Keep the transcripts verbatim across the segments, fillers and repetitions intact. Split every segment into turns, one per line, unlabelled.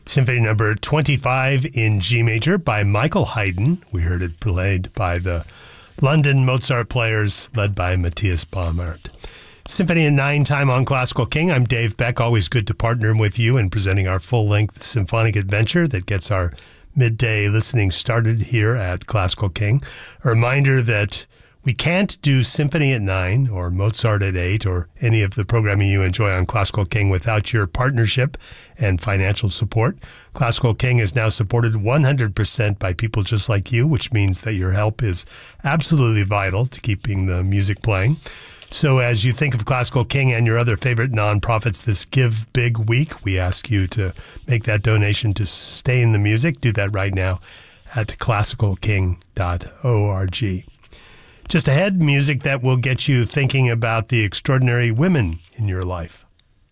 Symphony number twenty-five in G major by Michael Haydn. We heard it played by the London Mozart Players, led by Matthias Baumert. Symphony in Nine time on Classical King. I'm Dave Beck. Always good to partner with you in presenting our full-length symphonic adventure that gets our midday listening started here at Classical King. A reminder that we can't do Symphony at nine or Mozart at eight or any of the programming you enjoy on Classical King without your partnership and financial support. Classical King is now supported one hundred percent by people just like you, which means that your help is absolutely vital to keeping the music playing. So as you think of Classical King and your other favorite nonprofits this Give Big week, we ask you to make that donation to stay in the music. Do that right now at classical king dot org. Just ahead, music that will get you thinking about the extraordinary women in your life.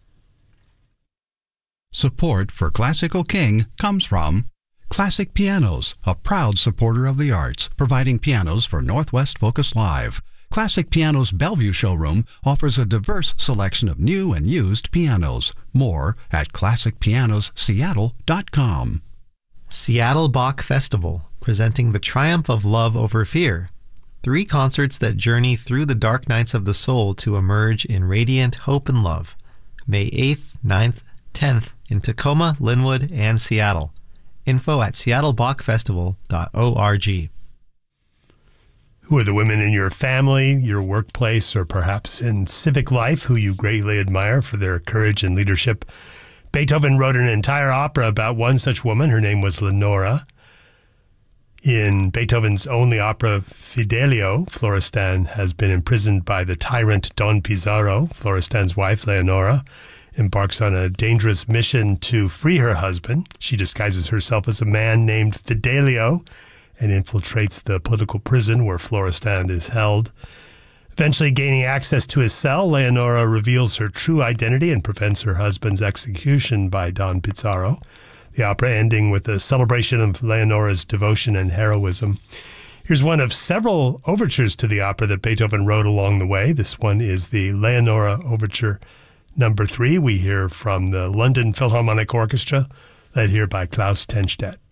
Support for Classical King comes from Classic Pianos, a proud supporter of the arts, providing pianos for Northwest Focus Live. Classic Pianos Bellevue showroom offers a diverse selection of new and used pianos. More at classic pianos seattle dot com.
Seattle Bach Festival, presenting the triumph of love over fear. Three concerts that journey through the dark nights of the soul to emerge in radiant hope and love. May eighth, ninth, tenth in Tacoma, Linwood, and Seattle. Info at seattle bach festival dot org.
Who are the women in your family, your workplace, or perhaps in civic life who you greatly admire for their courage and leadership? Beethoven wrote an entire opera about one such woman. Her name was Leonora. In Beethoven's only opera, Fidelio, Florestan has been imprisoned by the tyrant Don Pizarro. Florestan's wife, Leonora, embarks on a dangerous mission to free her husband. She disguises herself as a man named Fidelio and infiltrates the political prison where Florestan is held. Eventually gaining access to his cell, Leonora reveals her true identity and prevents her husband's execution by Don Pizarro. The opera ending with a celebration of Leonora's devotion and heroism. Here's one of several overtures to the opera that Beethoven wrote along the way. This one is the Leonora Overture number three. We hear from the London Philharmonic Orchestra, led here by Klaus Tenstedt.